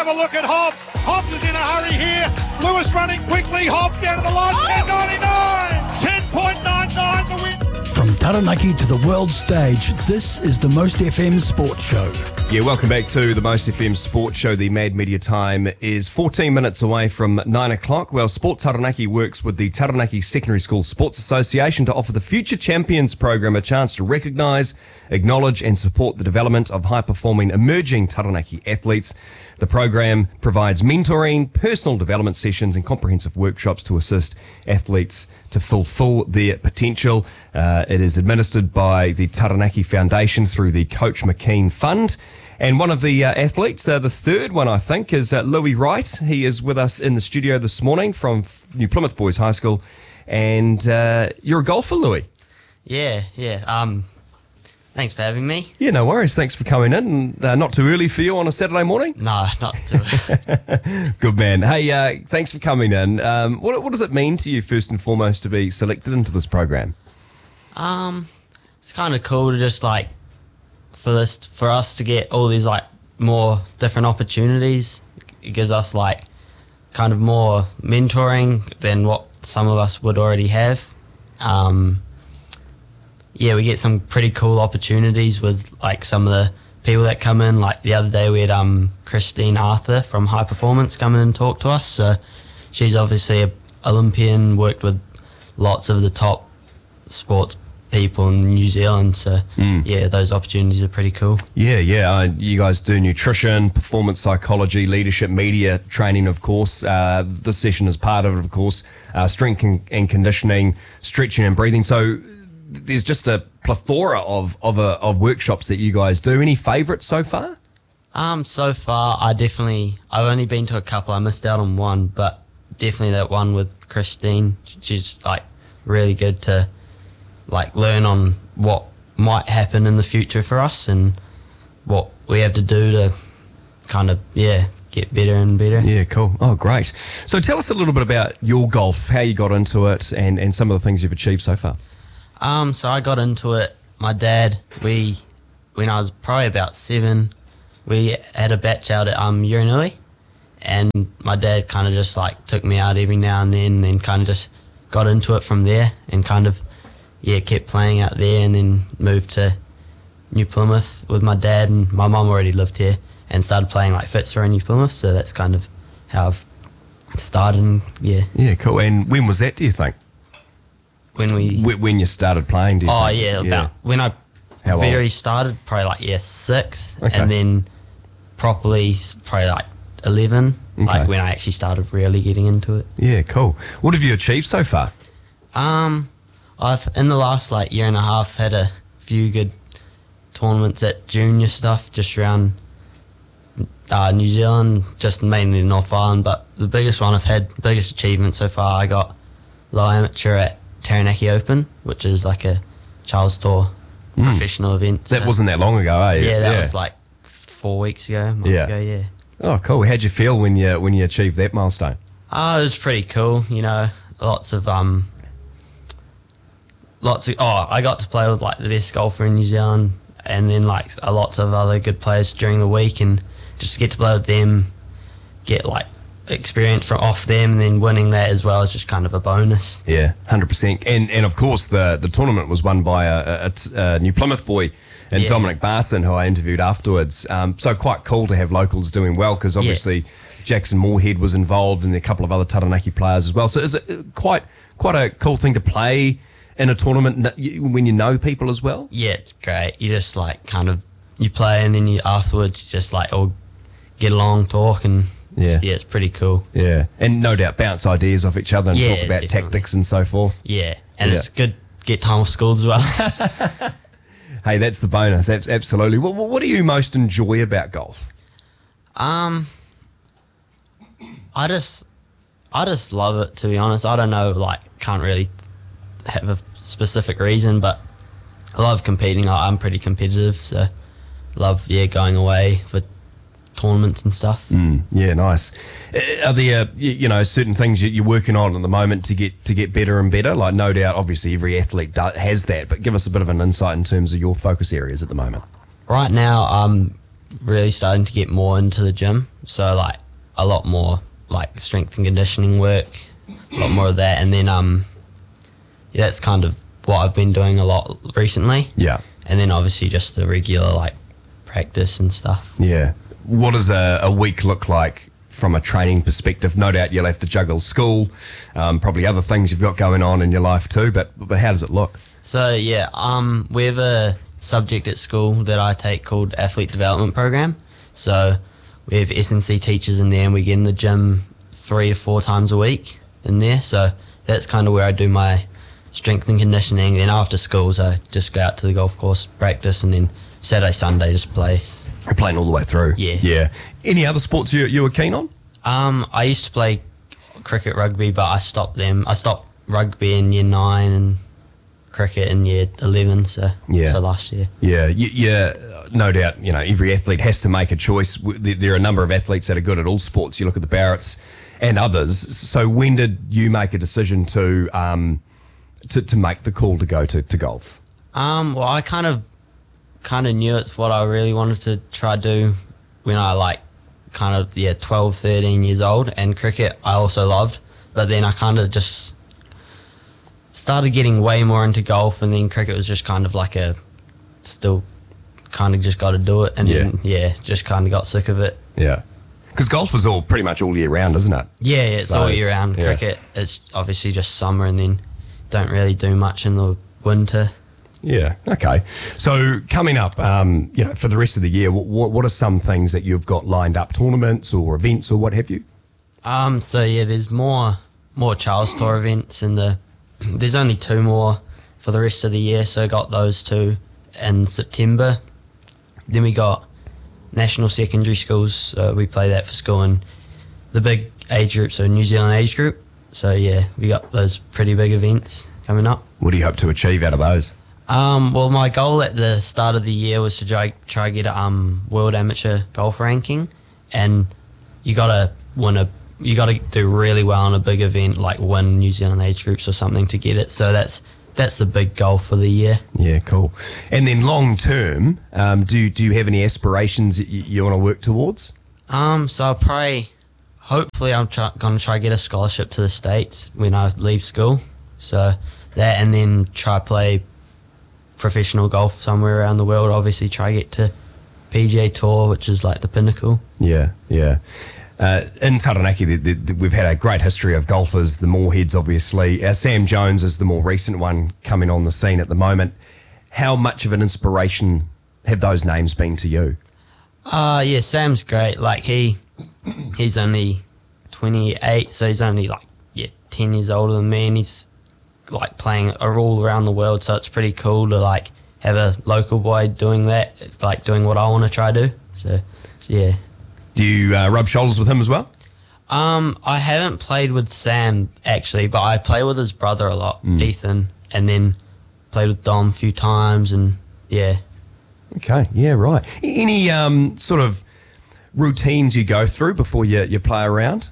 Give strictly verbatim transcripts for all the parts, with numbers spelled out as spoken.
have a look at Hobbs. Hobbs is in a hurry here. Lewis running quickly. Hobbs down to the line. ten ninety-nine. ten point nine nine the win. From Taranaki to the world stage, this is the Most F M Sports Show. Yeah, welcome back to the Most F M Sports Show. The Mad Media time is fourteen minutes away from nine o'clock. Well, Sport Taranaki works with the Taranaki Secondary School Sports Association to offer the Future Champions program a chance to recognise, acknowledge and support the development of high-performing emerging Taranaki athletes. The program provides mentoring, personal development sessions and comprehensive workshops to assist athletes to fulfil their potential. Uh, it is administered by the Taranaki Foundation through the Coach McKean Fund. And one of the uh, athletes, uh, the third one I think, is uh, Louis Wright. He is with us in the studio this morning from New Plymouth Boys High School. And uh, you're a golfer, Louis? Yeah, yeah. Um, thanks for having me. Yeah, no worries. Thanks for coming in. Uh, not too early for you on a Saturday morning? No, not too early. Good man. Hey, uh, thanks for coming in. Um, what, what does it mean to you, first and foremost, to be selected into this program? Um, it's kind of cool to just like for this for us to get all these like more different opportunities. It gives us like kind of more mentoring than what some of us would already have. Um, yeah, we get some pretty cool opportunities with like some of the people that come in. Like the other day we had um, Christine Arthur from High Performance come in and talk to us. So she's obviously an Olympian, worked with lots of the top sports people in New Zealand, so mm. yeah, those opportunities are pretty cool. Yeah, yeah, uh, you guys do nutrition, performance psychology, leadership, media training, of course. Uh, this session is part of it, of course, uh, strength and, and conditioning, stretching and breathing. So there's just a plethora of of, uh, of workshops that you guys do. Any favourites so far? Um, so far, I definitely, I've only been to a couple. I missed out on one, but definitely that one with Christine. She's like really good to like learn on what might happen in the future for us and what we have to do to kind of, yeah, get better and better. Yeah, cool. Oh, great. So tell us a little bit about your golf, how you got into it and, and some of the things you've achieved so far. Um, so I got into it, my dad, we, when I was probably about seven, we had a batch out at um, Uranui, and my dad kind of just like took me out every now and then and kind of just got into it from there and kind of yeah, kept playing out there and then moved to New Plymouth with my dad, and my mum already lived here and started playing like Fitzroy in New Plymouth, so that's kind of how I've started, and yeah. Yeah, cool. And when was that, do you think? When we... When you started playing, do you oh, think? Oh, yeah, about... Yeah. When I how very old? started, probably like, yeah, six, okay. And then properly, probably like eleven, okay. Like when I actually started really getting into it. Yeah, cool. What have you achieved so far? Um... I've, in the last like year and a half, had a few good tournaments at junior stuff just around uh, New Zealand, just mainly North Island, but the biggest one I've had, biggest achievement so far, I got low amateur at Taranaki Open, which is like a Charles Tour mm. professional event. That so. wasn't that long ago, eh? Yeah, that yeah. was like four weeks ago, a month yeah. ago, yeah. Oh, cool. How'd you feel when you, when you achieved that milestone? Oh, it was pretty cool, you know, lots of... um. Lots of, oh, I got to play with like the best golfer in New Zealand, and then like a lots of other good players during the week, and just get to play with them, get like experience from off them, and then winning that as well is just kind of a bonus. Yeah, one hundred percent. And and of course the the tournament was won by a, a, a New Plymouth boy, and yeah. Dominic Barson, who I interviewed afterwards. Um, so quite cool to have locals doing well, because obviously yeah. Jackson Moorhead was involved, and a couple of other Taranaki players as well. So is it quite quite a cool thing to play in a tournament when you know people as well? Yeah, it's great. You just like kind of, you play and then you afterwards you just like all get along, talk, and yeah, yeah it's pretty cool. Yeah, and no doubt bounce ideas off each other and yeah, talk about definitely. tactics and so forth. Yeah, and yeah. it's good to get time off school as well. Hey, that's the bonus, absolutely. What, what do you most enjoy about golf? Um, I just, I just love it, to be honest. I don't know, like, can't really have a specific reason, but I love competing. I'm pretty competitive, so love yeah going away for tournaments and stuff. Mm, yeah, nice. Are there you, you know certain things you're working on at the moment to get to get better and better? Like, no doubt, obviously every athlete do, has that, but give us a bit of an insight in terms of your focus areas at the moment. Right now, I'm really starting to get more into the gym. so like a lot more like strength and conditioning work, a lot more of that, and then um, yeah, that's kind of what I've been doing a lot recently. Yeah. And then obviously just the regular like practice and stuff. Yeah. What does a, a week look like from a training perspective? No doubt you'll have to juggle school, um, probably other things you've got going on in your life too, but but how does it look? So yeah, um, we have a subject at school that I take called Athlete Development Program. So we have S and C teachers in there, and we get in the gym three to four times a week in there. So that's kind of where I do my strength and conditioning. Then after schools, I just go out to the golf course, practice, and then Saturday, Sunday just play. You're playing all the way through. Yeah. Yeah. Any other sports you you were keen on? Um, I used to play cricket, rugby, but I stopped them. I stopped rugby in year nine and cricket in year eleven. So Yeah. so last year. Yeah, y- yeah, no doubt. You know, every athlete has to make a choice. W- there- There are a number of athletes that are good at all sports. You look at the Barretts and others. So when did you make a decision to um, to, to make the call to go to, to golf? Um, well, I kind of kind of knew it's what I really wanted to try to do when I like kind of yeah twelve, thirteen years old, and cricket I also loved, but then I kind of just started getting way more into golf, and then cricket was just kind of like a still kind of just got to do it, and Yeah. then yeah just kind of got sick of it. Yeah. Because golf is all pretty much all year round, isn't it? Yeah, yeah, it's So, all year round. yeah. Cricket, it's obviously just summer, and then don't really do much in the winter. Yeah. Okay. So coming up, um, you know, for the rest of the year, what, what are some things that you've got lined up, tournaments or events or what have you? Um, so yeah, there's more more Charles Tour events in the. There's only two more for the rest of the year, so I got those two in September. Then we got National Secondary Schools. Uh, we play that for school, and the big age group, so New Zealand age group. So yeah, we got those pretty big events coming up. What do you hope to achieve out of those? Um, well, my goal at the start of the year was to try try get a um, world amateur golf ranking, and you gotta win a you gotta do really well in a big event, like win New Zealand age groups or something to get it. So that's that's the big goal for the year. Yeah, cool. And then long term, um, do do you have any aspirations that you, you want to work towards? Um, so I'll probably, hopefully, I'm try, gonna try get a scholarship to the States when I leave school. So that, and then try play professional golf somewhere around the world. Obviously, try get to P G A Tour, which is like the pinnacle. Yeah, yeah. Uh, in Taranaki, the, the, the, we've had a great history of golfers, the Moorheads, obviously. Uh, Sam Jones is the more recent one coming on the scene at the moment. How much of an inspiration have those names been to you? Uh, yeah, Sam's great. Like, he he's only twenty-eight, so he's only, like, yeah, ten years older than me, and he's, like, playing all around the world, so it's pretty cool to, like, have a local boy doing that, like, doing what I want to try to do. So, so yeah. Do you uh, rub shoulders with him as well? Um, I haven't played with Sam, actually, but I play with his brother a lot, Mm. Ethan, and then played with Dom a few times, and, yeah. Okay, yeah, right. A- Any um, sort of routines you go through before you, you play around?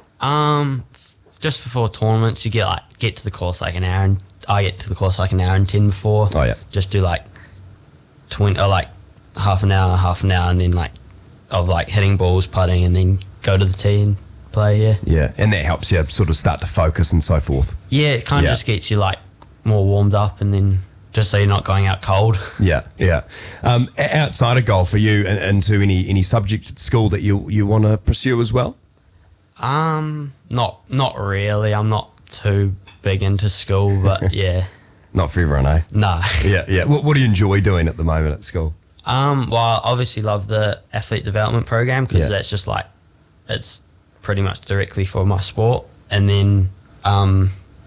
Um, just before tournaments, you get like get to the course like an hour, and I get to the course like an hour and ten before. Oh, yeah. Just do like twenty or like half an hour, half an hour, and then like of like hitting balls, putting, and then go to the tee and play. Yeah, Yeah, and that helps you sort of start to focus and so forth. yeah. It kind of Yeah. just gets you like more warmed up, and then just so you're not going out cold. Yeah, yeah. Um, o- outside of golf, are you in- into any, any subjects at school that you, you want to pursue as well? Um, not not really. I'm not too big into school, but yeah, Not for everyone, eh? no. Yeah, yeah. What, what do you enjoy doing at the moment at school? Um, well, I obviously love the athlete development program because Yeah. that's just like, it's pretty much directly for my sport. And then, um,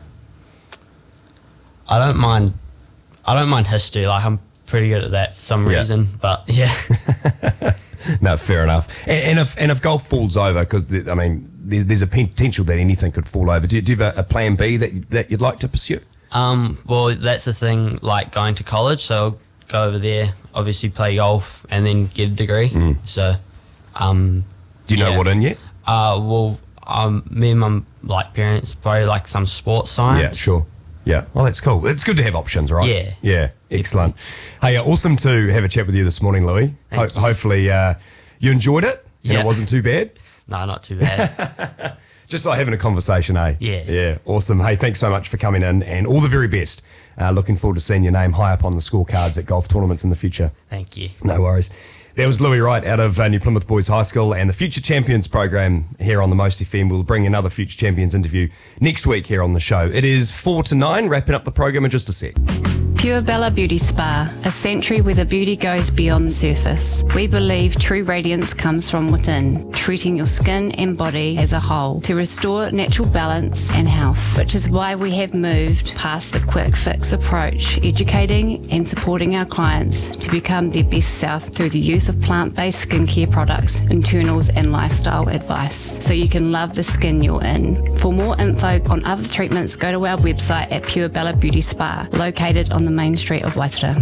I don't mind, I don't mind history. Like, I'm pretty good at that for some Yeah. reason, but yeah. No, fair enough. And, and if and if golf falls over, because I mean, there's there's a potential that anything could fall over. Do you, do you have a, a plan B that that you'd like to pursue? Um, well, that's the thing, like going to college. So I'll go over there, obviously play golf, and then get a degree. So, um, Do you know yeah. what in yet? Uh, well, um, me and my like parents probably like some sports science. Yeah, sure. Yeah. Well, that's cool. It's good to have options, right? Yeah. Yeah. Excellent. Hey, uh, awesome to have a chat with you this morning, Louis. Thank you. Hopefully, uh, you enjoyed it. And Yeah. it wasn't too bad? No, not too bad. Just like having a conversation, eh? Yeah. Yeah, awesome. Hey, thanks so much for coming in and all the very best. Uh, looking forward to seeing your name high up on the scorecards at golf tournaments in the future. Thank you. No worries. That was Louis Wright out of uh, New Plymouth Boys High School, and the Future Champions program here on the Most F M. We'll bring another Future Champions interview next week here on the show. It is four to nine, wrapping up the program in just a sec. Pure Bella Beauty Spa, a sanctuary where the beauty goes beyond the surface. We believe true radiance comes from within, treating your skin and body as a whole to restore natural balance and health, which is why we have moved past the quick fix approach, educating and supporting our clients to become their best self through the use of plant-based skincare products, internals and lifestyle advice, so you can love the skin you're in. For more info on other treatments, go to our website at Pure Bella Beauty Spa, located on the main street of Waitara.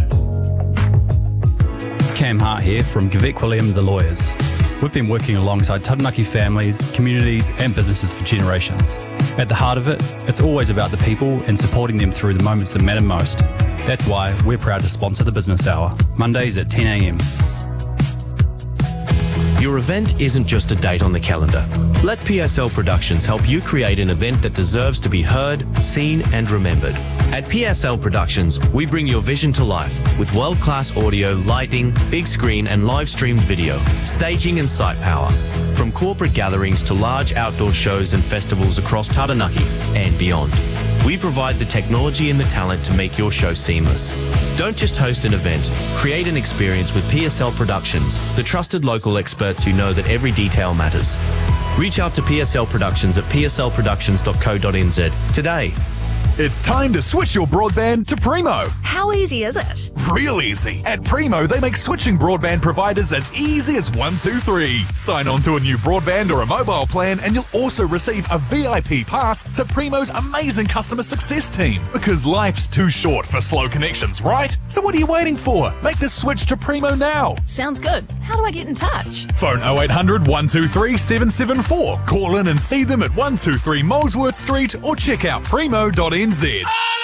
Cam Hart here from Gavek William The Lawyers. We've been working alongside Taranaki families, communities and businesses for generations. At the heart of it, it's always about the people and supporting them through the moments that matter most. That's why we're proud to sponsor the Business Hour, Mondays at ten a m. Your event isn't just a date on the calendar. Let P S L Productions help you create an event that deserves to be heard, seen and remembered. At P S L Productions, we bring your vision to life with world-class audio, lighting, big screen and live-streamed video, staging and site power. From corporate gatherings to large outdoor shows and festivals across Taranaki and beyond. We provide the technology and the talent to make your show seamless. Don't just host an event, create an experience with P S L Productions, the trusted local experts who know that every detail matters. Reach out to P S L Productions at p s l productions dot co dot n z today. It's time to switch your broadband to Primo. How easy is it? Real easy. At Primo, they make switching broadband providers as easy as one, two, three. Sign on to a new broadband or a mobile plan and you'll also receive a V I P pass to Primo's amazing customer success team. Because life's too short for slow connections, right? So what are you waiting for? Make the switch to Primo now. Sounds good. How do I get in touch? Phone oh eight hundred, one two three, seven seven four. Call in and see them at one two three Molesworth Street or check out primo dot n z.